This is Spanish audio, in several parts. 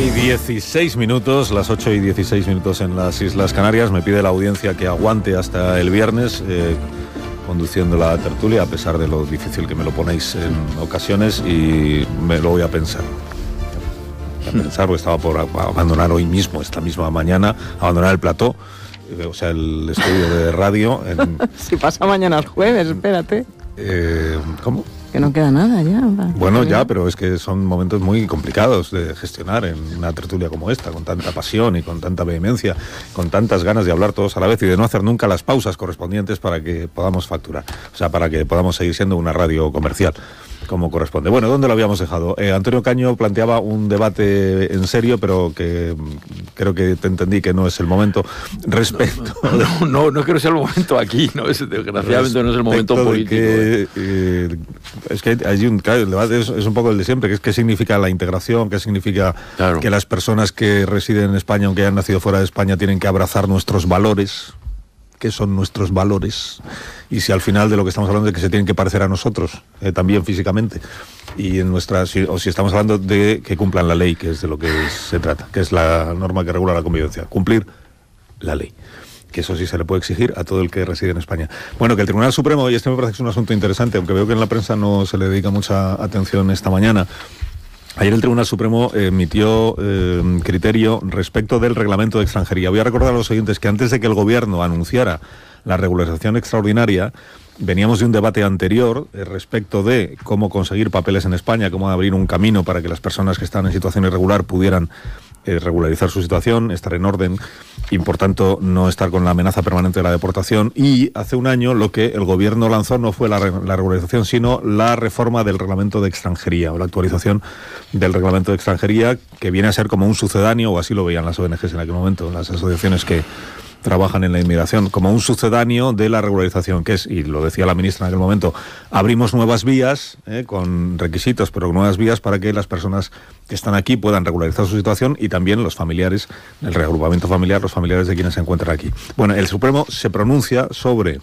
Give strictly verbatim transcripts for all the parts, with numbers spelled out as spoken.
y dieciséis minutos, las ocho y dieciséis minutos en las Islas Canarias. Me pide la audiencia que aguante hasta el viernes eh, conduciendo la tertulia, a pesar de lo difícil que me lo ponéis en ocasiones, y me lo voy a pensar. Voy a pensar, porque estaba por abandonar hoy mismo, esta misma mañana, abandonar el plató, o sea, el estudio de radio. En, si pasa mañana el jueves, espérate. Eh, ¿Cómo? Que no queda nada ya. Bueno, ya, pero es que son momentos muy complicados de gestionar en una tertulia como esta, con tanta pasión y con tanta vehemencia, con tantas ganas de hablar todos a la vez y de no hacer nunca las pausas correspondientes para que podamos facturar, o sea, para que podamos seguir siendo una radio comercial como corresponde. Bueno, ¿dónde lo habíamos dejado? Eh, Antonio Caño planteaba un debate en serio, pero que creo que te entendí que no es el momento. Respecto... No, no, no, no creo que sea el momento aquí, no es, desgraciadamente no es el momento político. Que, eh, es que hay un, claro, el debate es, es un poco el de siempre, que es qué significa la integración, qué significa claro. que las personas que residen en España, aunque hayan nacido fuera de España, tienen que abrazar nuestros valores. ¿Qué son nuestros valores? Y si al final de lo que estamos hablando es que se tienen que parecer a nosotros, eh, también físicamente, y en nuestra, si, o si estamos hablando de que cumplan la ley, que es de lo que es, se trata, que es la norma que regula la convivencia, cumplir la ley, que eso sí se le puede exigir a todo el que reside en España. Bueno, que el Tribunal Supremo, y este me parece que es un asunto interesante, aunque veo que en la prensa no se le dedica mucha atención esta mañana. Ayer el Tribunal Supremo emitió eh, criterio respecto del reglamento de extranjería. Voy a recordar a los oyentes que antes de que el Gobierno anunciara la regularización extraordinaria, veníamos de un debate anterior eh, respecto de cómo conseguir papeles en España, cómo abrir un camino para que las personas que están en situación irregular pudieran eh, regularizar su situación, estar en orden y, por tanto, no estar con la amenaza permanente de la deportación. Y hace un año lo que el Gobierno lanzó no fue la, re- la regularización, sino la reforma del reglamento de extranjería, o la actualización del reglamento de extranjería, que viene a ser como un sucedáneo, o así lo veían las O N Ges en aquel momento, las asociaciones que trabajan en la inmigración, como un sucedáneo de la regularización, que es, y lo decía la ministra en aquel momento, abrimos nuevas vías, eh, con requisitos, pero nuevas vías para que las personas que están aquí puedan regularizar su situación, y también los familiares, el reagrupamiento familiar, los familiares de quienes se encuentran aquí. Bueno, el Supremo se pronuncia sobre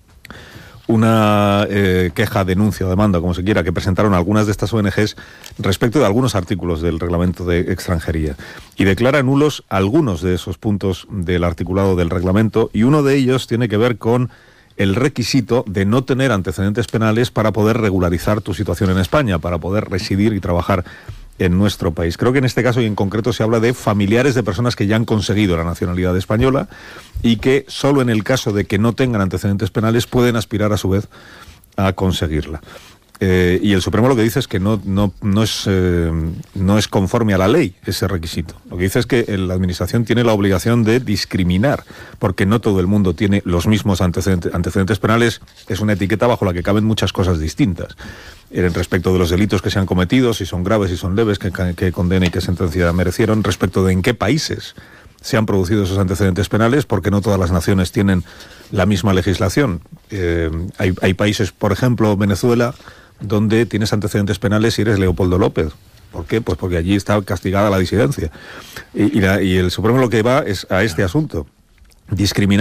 una eh, queja, denuncia o demanda, como se quiera, que presentaron algunas de estas O N Ges respecto de algunos artículos del reglamento de extranjería, y declara nulos algunos de esos puntos del articulado del reglamento, y uno de ellos tiene que ver con el requisito de no tener antecedentes penales para poder regularizar tu situación en España, para poder residir y trabajar en nuestro país. Creo que en este caso y en concreto se habla de familiares de personas que ya han conseguido la nacionalidad española y que solo en el caso de que no tengan antecedentes penales pueden aspirar a su vez a conseguirla. Eh, y el Supremo lo que dice es que no, no, no, es, eh, no es conforme a la ley ese requisito. Lo que dice es que la Administración tiene la obligación de discriminar, porque no todo el mundo tiene los mismos antecedentes, antecedentes penales. Es una etiqueta bajo la que caben muchas cosas distintas. Eh, respecto de los delitos que se han cometido, si son graves, si son leves, que, que condena y qué sentencia merecieron, respecto de en qué países se han producido esos antecedentes penales, porque no todas las naciones tienen la misma legislación. Eh, hay, hay países, por ejemplo, Venezuela, donde tienes antecedentes penales y eres Leopoldo López. ¿Por qué? Pues porque allí está castigada la disidencia. Y, y, la, y el Supremo lo que va es a este asunto. Discriminar